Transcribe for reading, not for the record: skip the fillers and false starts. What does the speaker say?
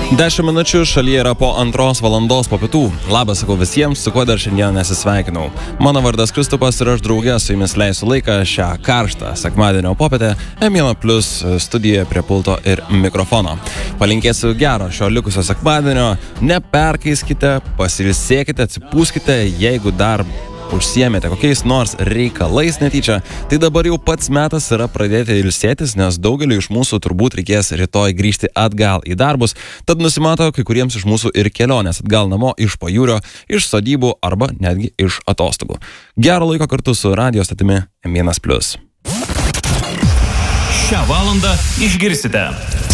10 minučių šalyje yra po 2 valandos po pietų. Labas, sakau visiems, su kuo dar šiandien nesisveikinau. Mano vardas Kristupas ir aš draugė su jumis leisiu laiką šią karštą sekmadienio popietę M1+ studijoje prie pulto ir mikrofono. Palinkėsiu gero šio likusio sekmadienio, neperkaiskite, pasilsėkite, atsipūskite, jeigu dar užsiėmėte kokiais nors reikalais netyčia, tai dabar jau pats metas yra pradėti ilsėtis, nes daugeliu iš mūsų turbūt reikės rytoj grįžti atgal į darbus, tad nusimato kai kuriems iš mūsų ir kelionės atgal namo iš pajūrio, iš sodybų arba netgi iš atostogų. Gero laiko kartu su radijo stotimi M1+. Šią valandą išgirsite.